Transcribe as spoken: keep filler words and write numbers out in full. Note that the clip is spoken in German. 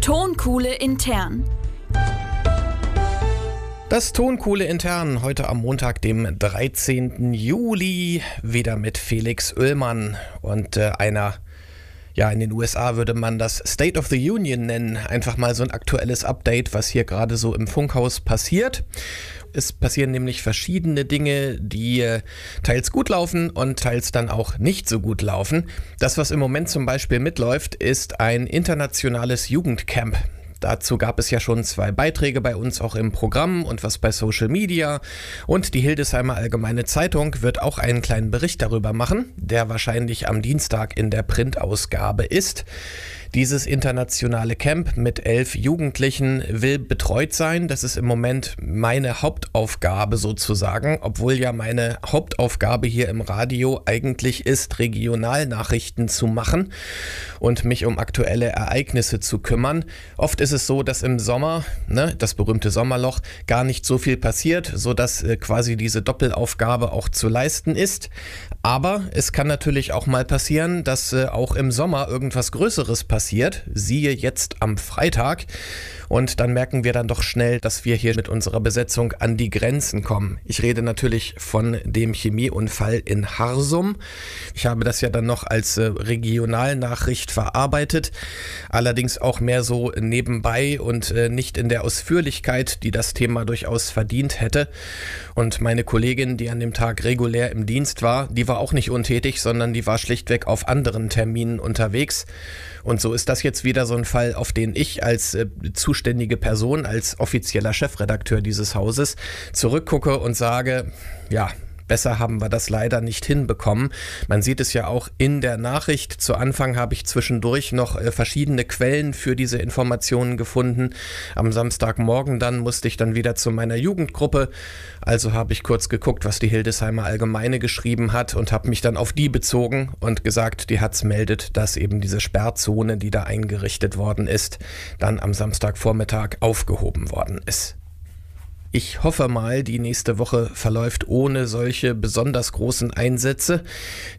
Tonkuhle intern. Das Tonkuhle intern heute am Montag, dem dreizehnten Juli, wieder mit Felix Uellmann und äh, einer, ja, in den U S A würde man das State of the Union nennen. Einfach mal so ein aktuelles Update, was hier gerade so im Funkhaus passiert. Es passieren nämlich verschiedene Dinge, die äh, teils gut laufen und teils dann auch nicht so gut laufen. Das, was im Moment zum Beispiel mitläuft, ist ein internationales Jugendcamp. Dazu gab es ja schon zwei Beiträge bei uns auch im Programm und was bei Social Media. Und die Hildesheimer Allgemeine Zeitung wird auch einen kleinen Bericht darüber machen, der wahrscheinlich am Dienstag in der Printausgabe ist. Dieses internationale Camp mit elf Jugendlichen will betreut sein. Das ist im Moment meine Hauptaufgabe sozusagen, obwohl ja meine Hauptaufgabe hier im Radio eigentlich ist, Regionalnachrichten zu machen und mich um aktuelle Ereignisse zu kümmern. Oft ist es so, dass im Sommer, ne, das berühmte Sommerloch, gar nicht so viel passiert, sodass äh, quasi diese Doppelaufgabe auch zu leisten ist. Aber es kann natürlich auch mal passieren, dass äh, auch im Sommer irgendwas Größeres passiert. Siehe jetzt am Freitag. Und dann merken wir dann doch schnell, dass wir hier mit unserer Besetzung an die Grenzen kommen. Ich rede natürlich von dem Chemieunfall in Harsum. Ich habe das ja dann noch als äh, Regionalnachricht verarbeitet. Allerdings auch mehr so nebenbei und äh, nicht in der Ausführlichkeit, die das Thema durchaus verdient hätte. Und meine Kollegin, die an dem Tag regulär im Dienst war, die war auch nicht untätig, sondern die war schlichtweg auf anderen Terminen unterwegs. Und so ist das jetzt wieder so ein Fall, auf den ich als äh, zuständige Person, als offizieller Chefredakteur dieses Hauses zurückgucke und sage, ja, besser haben wir das leider nicht hinbekommen. Man sieht es ja auch in der Nachricht. Zu Anfang habe ich zwischendurch noch äh, verschiedene Quellen für diese Informationen gefunden. Am Samstagmorgen dann musste ich dann wieder zu meiner Jugendgruppe. Also habe ich kurz geguckt, was die Hildesheimer Allgemeine geschrieben hat und habe mich dann auf die bezogen und gesagt, die Hatz meldet, dass eben diese Sperrzone, die da eingerichtet worden ist, dann am Samstagvormittag aufgehoben worden ist. Ich hoffe mal, die nächste Woche verläuft ohne solche besonders großen Einsätze.